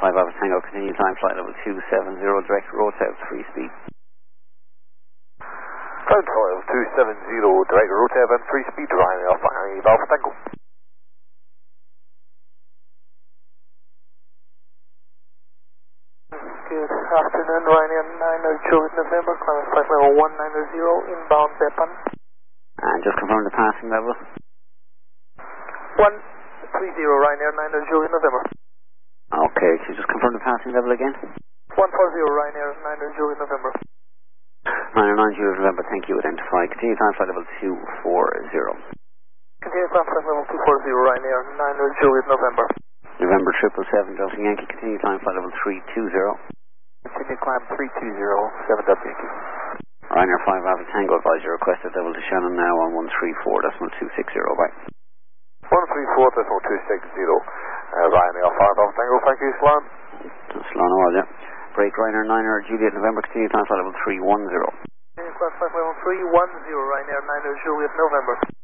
5 Alpha Tango, continue climb flight level 270, direct road south, free speed. Climb flight level 270, direct road south and free speed, Ryanair Alpha Tango. Good afternoon, Ryanair 9 Juliet November, climbing flight level 190, inbound Bepan. And just confirm the passing level. 130, Ryanair 9 Juliet November. Okay, can you just confirm the passing level again? 140, Ryanair 9 Juliet November. Ryanair 9 Juliet November, thank you, identify. Continue climb flight level 240. Continue climb flight level 240, Ryanair 9 Juliet November. November 777, Delta Yankee, continue climb flight level 320. Continue climb 320, 7 Delta Yankee. Ryanair 5 Alpha Tango, advise your requested level to Shannon now on 134.260, bye. 134.260, Ryanair 5 Alpha Tango, thank you, Sloan. Sloan, all, yeah. Break Ryanair 9 Juliet November, continue climb flight level 310. Continue climb flight level 310, Ryanair 9 Juliet November.